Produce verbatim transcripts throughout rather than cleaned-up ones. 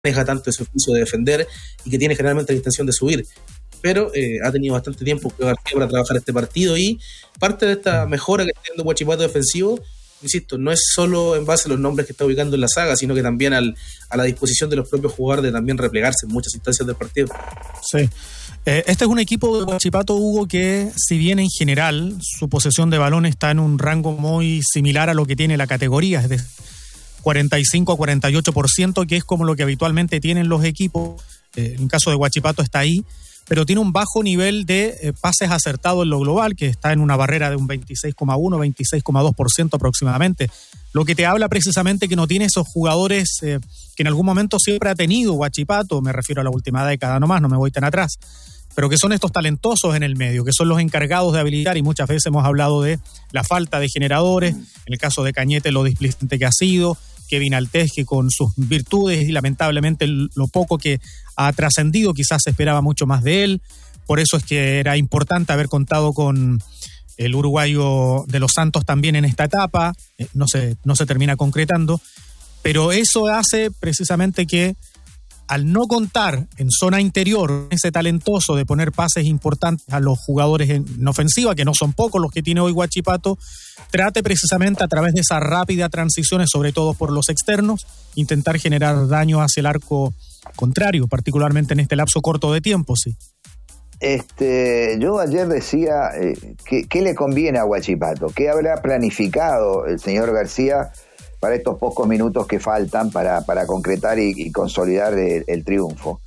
maneja tanto ese oficio de defender y que tiene generalmente la intención de subir. Pero eh, ha tenido bastante tiempo para trabajar este partido y parte de esta mejora que está teniendo Huachipato defensivo, insisto, no es solo en base a los nombres que está ubicando en la saga, sino que también al, a la disposición de los propios jugadores de también replegarse en muchas instancias del partido. Sí. Eh, este es un equipo de Huachipato, Hugo, que si bien en general su posesión de balón está en un rango muy similar a lo que tiene la categoría, es de cuarenta y cinco a cuarenta y ocho por ciento, que es como lo que habitualmente tienen los equipos, eh, en el caso de Huachipato está ahí, pero tiene un bajo nivel de eh, pases acertados en lo global, que está en una barrera de un veintiséis coma uno, veintiséis coma dos por ciento aproximadamente, lo que te habla precisamente que no tiene esos jugadores eh, que en algún momento siempre ha tenido Huachipato, me refiero a la última década nomás, no me voy tan atrás, pero que son estos talentosos en el medio, que son los encargados de habilitar, y muchas veces hemos hablado de la falta de generadores, en el caso de Cañete lo displicente que ha sido, Kevin Altés, que con sus virtudes y lamentablemente lo poco que ha trascendido, quizás se esperaba mucho más de él. Por eso es que era importante haber contado con el uruguayo de los Santos también en esta etapa. No se, no se termina concretando, pero eso hace precisamente que al no contar en zona interior ese talentoso de poner pases importantes a los jugadores en, en ofensiva, que no son pocos los que tiene hoy Huachipato, trate precisamente a través de esas rápidas transiciones, sobre todo por los externos, intentar generar daño hacia el arco contrario, particularmente en este lapso corto de tiempo, sí. Este, yo ayer decía eh, que, ¿qué le conviene a Huachipato? ¿Qué habrá planificado el señor García para estos pocos minutos que faltan para, para concretar y, y consolidar el, el triunfo?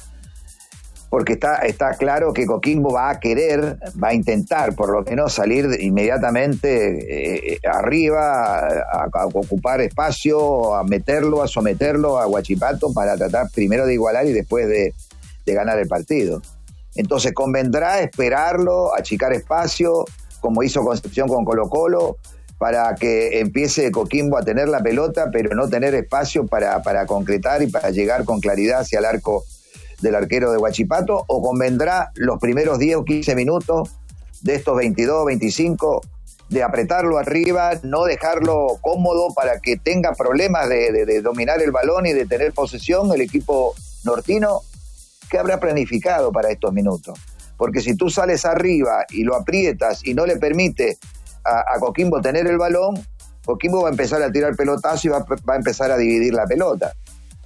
Porque está, está claro que Coquimbo va a querer, va a intentar por lo menos salir inmediatamente eh, arriba, a, a ocupar espacio, a meterlo, a someterlo a Huachipato para tratar primero de igualar y después de, de ganar el partido. Entonces convendrá esperarlo, achicar espacio, como hizo Concepción con Colo-Colo, para que empiece Coquimbo a tener la pelota, pero no tener espacio para, para concretar y para llegar con claridad hacia el arco del arquero de Huachipato, o convendrá los primeros diez o quince minutos de estos veintidós, veinticinco, de apretarlo arriba, no dejarlo cómodo para que tenga problemas de, de, de dominar el balón y de tener posesión el equipo nortino. ¿Qué habrá planificado para estos minutos? Porque si tú sales arriba y lo aprietas y no le permite a, a Coquimbo tener el balón, Coquimbo va a empezar a tirar pelotazo y va, va a empezar a dividir la pelota.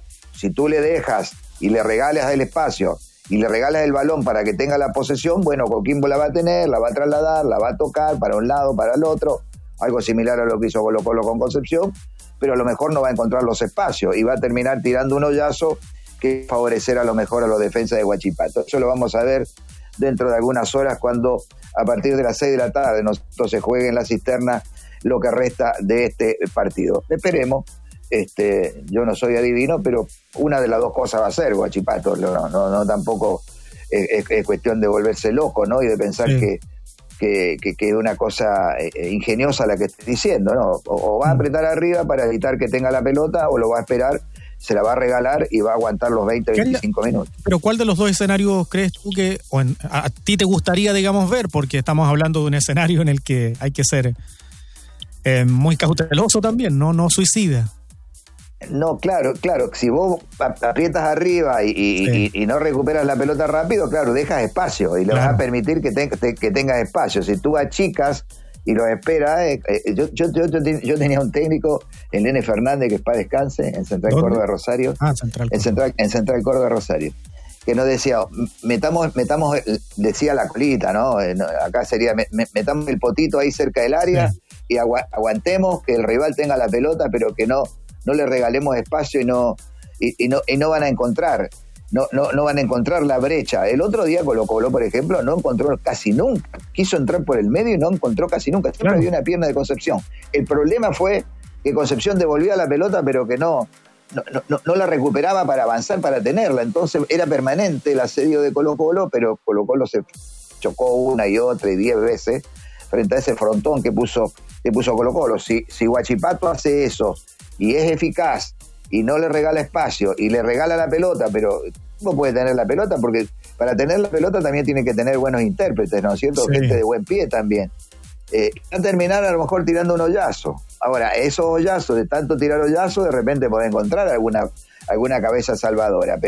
Si tú le dejas y le regalas el espacio y le regalas el balón para que tenga la posesión, bueno, Coquimbo la va a tener, la va a trasladar, la va a tocar para un lado, para el otro, algo similar a lo que hizo Colo-Colo con Concepción, pero a lo mejor no va a encontrar los espacios y va a terminar tirando un hoyazo que favorecerá a lo mejor a los defensas de Huachipato. Eso lo vamos a ver dentro de algunas horas cuando a partir de las seis de la tarde nosotros se juegue en la cisterna lo que resta de este partido. Esperemos. Este, yo no soy adivino, pero una de las dos cosas va a ser Huachipato, no, no, no tampoco es, es cuestión de volverse loco, ¿no? Y de pensar sí. que, que, que, que es una cosa eh, ingeniosa la que estoy diciendo, ¿no? O, o va a apretar arriba para evitar que tenga la pelota, o lo va a esperar, se la va a regalar y va a aguantar los veinte, veinticinco minutos. Pero ¿cuál de los dos escenarios crees tú que o en, a, a ti te gustaría, digamos, ver? Porque estamos hablando de un escenario en el que hay que ser eh, muy cauteloso también, no, no suicida. No, claro, claro, si vos aprietas arriba y, y, sí. y, y no recuperas la pelota rápido, claro, dejas espacio y le claro. vas a permitir que, te, te, que tengas espacio. Si tú achicas y lo esperas, eh, eh, yo, yo, yo, yo tenía un técnico, el Nene Fernández, que es para descanse, en Central ¿Dónde? Córdoba Rosario, ah, Central en Central, en Central Córdoba Rosario, que nos decía, metamos, metamos, decía la colita, ¿no? Eh, acá sería, metamos el potito ahí cerca del área sí. y agu aguantemos que el rival tenga la pelota, pero que no no le regalemos espacio y no y, y no y no van a encontrar no no no van a encontrar la brecha. El otro día Colo-Colo, por ejemplo, no encontró casi nunca, quiso entrar por el medio y no encontró casi nunca, siempre claro. había una pierna de Concepción. El problema fue que Concepción devolvía la pelota, pero que no no, no no la recuperaba para avanzar, para tenerla, entonces era permanente el asedio de Colo-Colo, pero Colo-Colo se chocó una y otra y diez veces frente a ese frontón que puso que puso Colo-Colo. Si si Huachipato hace eso y es eficaz, y no le regala espacio, y le regala la pelota, pero no puede tener la pelota, porque para tener la pelota también tiene que tener buenos intérpretes, ¿no es cierto? Sí. Gente de buen pie también. Eh, va a terminar a lo mejor tirando un hoyazo. Ahora, esos hoyazos, de tanto tirar hoyazo, de repente puede encontrar alguna, alguna cabeza salvadora. Pero